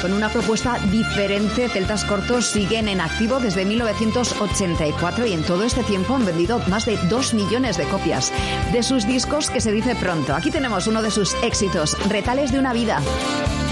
Con una propuesta diferente, Celtas Cortos siguen en activo desde 1984 y en todo este tiempo han vendido más de 2 millones de copias de sus discos, que se dice pronto. Aquí tenemos uno de sus éxitos, Retales de una vida.